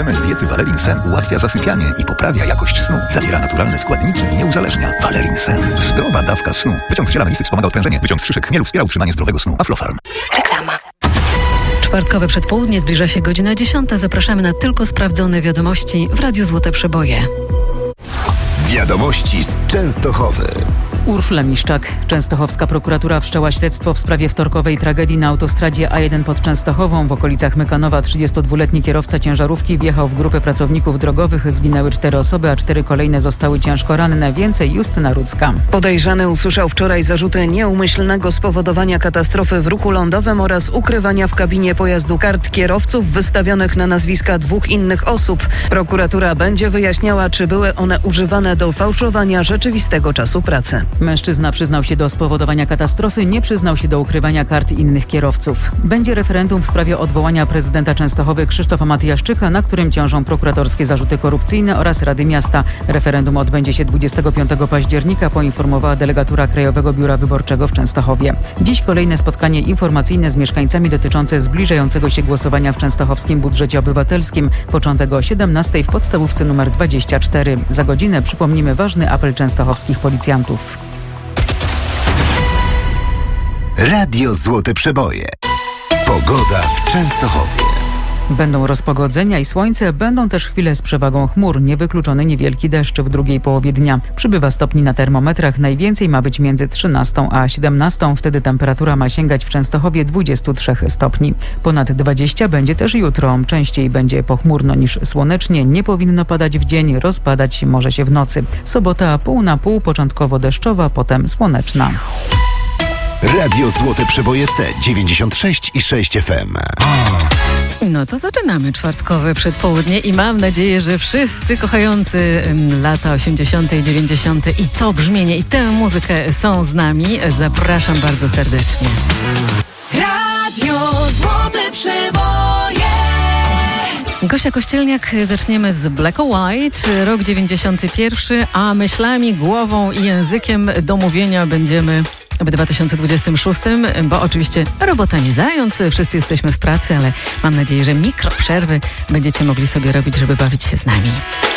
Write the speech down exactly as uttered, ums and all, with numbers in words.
Suplement diety Valerin Sen ułatwia zasypianie i poprawia jakość snu. Zawiera naturalne składniki i nie uzależnia. Valerin Sen. Zdrowa dawka snu. Wyciąg z ziela melisy wspomaga odprężenie. Wyciąg z szyszek chmielu wspiera utrzymanie zdrowego snu. Aflofarm. Reklama. Czwartkowe przedpołudnie, zbliża się godzina dziesiąta. Zapraszamy na tylko sprawdzone wiadomości w Radiu Złote Przeboje. Wiadomości z Częstochowy. Urszula Miszczak. Częstochowska prokuratura wszczęła śledztwo w sprawie wtorkowej tragedii na autostradzie A jeden pod Częstochową. W okolicach Mykanowa trzydziestodwuletni kierowca ciężarówki wjechał w grupę pracowników drogowych. Zginęły cztery osoby, a cztery kolejne zostały ciężko ranne. Więcej Justyna Rudzka. Podejrzany usłyszał wczoraj zarzuty nieumyślnego spowodowania katastrofy w ruchu lądowym oraz ukrywania w kabinie pojazdu kart kierowców wystawionych na nazwiska dwóch innych osób. Prokuratura będzie wyjaśniała, czy były one używane do fałszowania rzeczywistego czasu pracy. Mężczyzna przyznał się do spowodowania katastrofy, nie przyznał się do ukrywania kart innych kierowców. Będzie referendum w sprawie odwołania prezydenta Częstochowy Krzysztofa Matyjaszczyka, na którym ciążą prokuratorskie zarzuty korupcyjne oraz Rady Miasta. Referendum odbędzie się dwudziestego piątego października, poinformowała delegatura Krajowego Biura Wyborczego w Częstochowie. Dziś kolejne spotkanie informacyjne z mieszkańcami dotyczące zbliżającego się głosowania w częstochowskim budżecie obywatelskim. Początek o siedemnastej w podstawówce nr dwadzieścia cztery. Za godzinę przypomnimy ważny apel częstochowskich policjantów. Radio Złote Przeboje. Pogoda w Częstochowie. Będą rozpogodzenia i słońce, będą też chwile z przewagą chmur. Niewykluczony niewielki deszcz w drugiej połowie dnia. Przybywa stopni na termometrach. Najwięcej ma być między trzynastą a siedemnastą. Wtedy temperatura ma sięgać w Częstochowie dwudziestu trzech stopni. Ponad dwadzieścia będzie też jutro. Częściej będzie pochmurno niż słonecznie. Nie powinno padać w dzień, rozpadać może się w nocy. Sobota pół na pół, początkowo deszczowa, potem słoneczna. Radio Złote Przeboje C dziewięćdziesiąt sześć i sześć F M. No to zaczynamy czwartkowe przedpołudnie i mam nadzieję, że wszyscy kochający lata osiemdziesiąte i dziewięćdziesiąte i to brzmienie i tę muzykę są z nami. Zapraszam bardzo serdecznie. Radio Złote Przeboje. Gosia Kościelniak, zaczniemy z Black or White, rok dziewięćdziesiąty pierwszy, a myślami, głową i językiem do mówienia będziemy w dwa tysiące dwudziestym szóstym, bo oczywiście robota nie zając, wszyscy jesteśmy w pracy, ale mam nadzieję, że mikro przerwy będziecie mogli sobie robić, żeby bawić się z nami.